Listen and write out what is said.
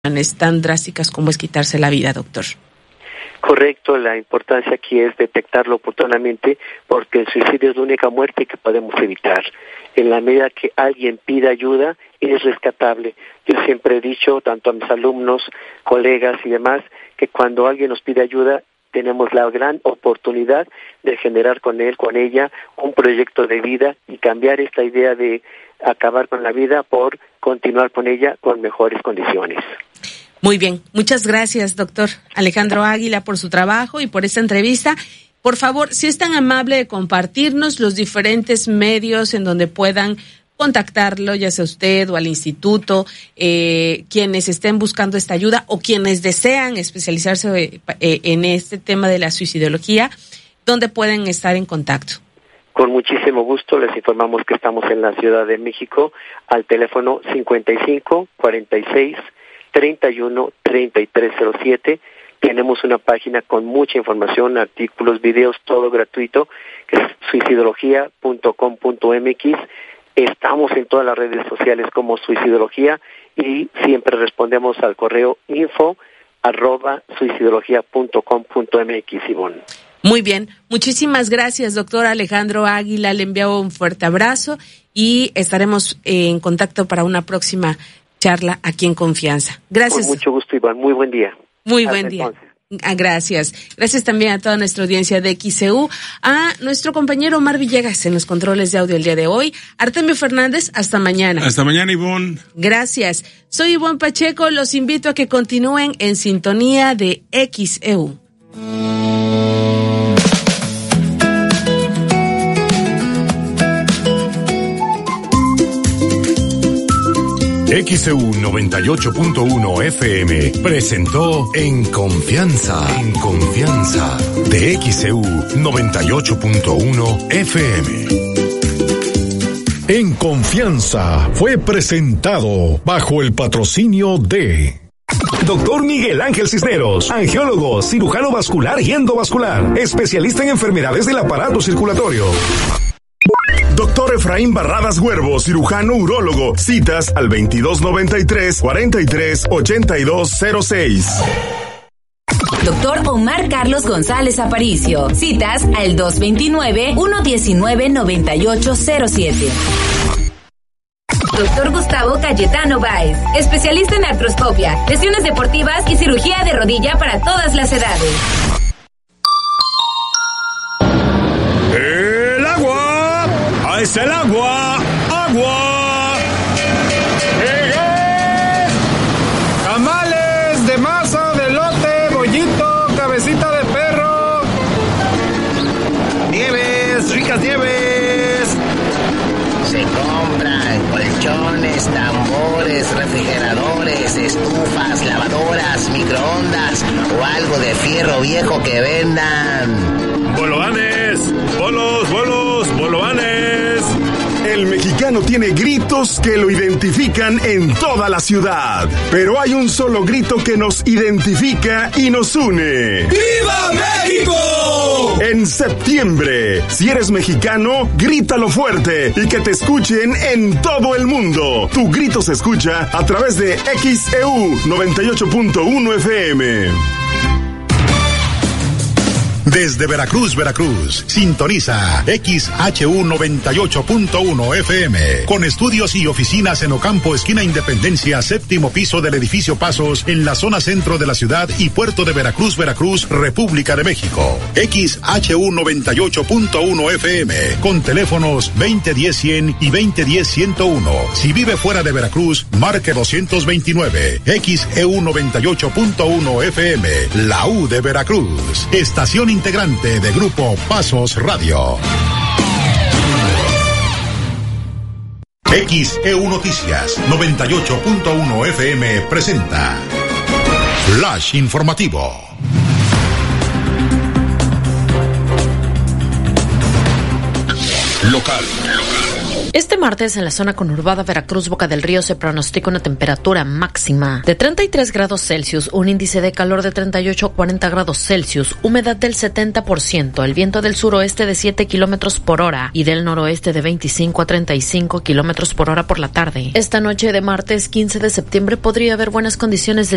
tan drásticas como es quitarse la vida, doctor. Correcto, la importancia aquí es detectarlo oportunamente, porque el suicidio es la única muerte que podemos evitar. En la medida que alguien pida ayuda, es rescatable. Yo siempre he dicho, tanto a mis alumnos, colegas y demás, que cuando alguien nos pide ayuda, tenemos la gran oportunidad de generar con él, con ella, un proyecto de vida y cambiar esta idea de acabar con la vida por continuar con ella con mejores condiciones. Muy bien, muchas gracias, doctor Alejandro Águila, por su trabajo y por esta entrevista. Por favor, si es tan amable de compartirnos los diferentes medios en donde puedan contactarlo, ya sea usted o al instituto, quienes estén buscando esta ayuda o quienes desean especializarse en este tema de la suicidología, ¿dónde pueden estar en contacto? Con muchísimo gusto les informamos que estamos en la Ciudad de México al teléfono 55 46 31 3307. Tenemos una página con mucha información, artículos, videos, todo gratuito, que es suicidología.com.mx. Estamos en todas las redes sociales como Suicidología y siempre respondemos al correo info@suicidología.com.mx, Ivonne. Muy bien, muchísimas gracias, doctor Alejandro Águila. Le envío un fuerte abrazo y estaremos en contacto para una próxima charla aquí en Confianza. Gracias. Con mucho gusto, Iván. Muy buen día. Muy buen día. Gracias. Gracias también a toda nuestra audiencia de XCU, a nuestro compañero Omar Villegas en los controles de audio el día de hoy. Artemio Fernández, hasta mañana. Hasta mañana, Ivonne. Gracias. Soy Ivonne Pacheco. Los invito a que continúen en sintonía de XEU. XEU 98.1 FM presentó En Confianza, de XEU 98.1 FM. En Confianza fue presentado bajo el patrocinio de Doctor Miguel Ángel Cisneros, angiólogo, cirujano vascular y endovascular, especialista en enfermedades del aparato circulatorio. Doctor Efraín Barradas Huervo, cirujano urólogo. Citas al 2293-438206. Doctor Omar Carlos González Aparicio. Citas al 229-119-9807. Doctor Gustavo Cayetano Báez, especialista en artroscopia, lesiones deportivas y cirugía de rodilla para todas las edades. ¡Es el agua! ¡Agua! Tamales de masa, de elote, bollito, cabecita de perro. Nieves, ricas nieves. Se compran colchones, tambores, refrigeradores, estufas, lavadoras, microondas o algo de fierro viejo que vendan. ¡Bolovanes! ¡Bolos, bolovanes! El mexicano tiene gritos que lo identifican en toda la ciudad. Pero hay un solo grito que nos identifica y nos une. ¡Viva México! En septiembre, si eres mexicano, grítalo fuerte y que te escuchen en todo el mundo. Tu grito se escucha a través de XEU 98.1 FM. Desde Veracruz, sintoniza XHU 98.1 FM, con estudios y oficinas en Ocampo, esquina Independencia, séptimo piso del edificio Pasos, en la zona centro de la ciudad y puerto de Veracruz, República de México. XHU 98.1 FM, con teléfonos 2010-100 y 2010-101. Si vive fuera de Veracruz, marque 229. XEU 98.1 FM, la U de Veracruz. Estación integrante de Grupo Pasos Radio. XEU Noticias 98.1 FM presenta Flash Informativo. Local. Este martes en la zona conurbada Veracruz Boca del Río se pronostica una temperatura máxima de 33 grados Celsius, un índice de calor de 38 a 40 grados Celsius, humedad del 70%, el viento del suroeste de 7 kilómetros por hora y del noroeste de 25 a 35 kilómetros por hora por la tarde. Esta noche de martes 15 de septiembre podría haber buenas condiciones de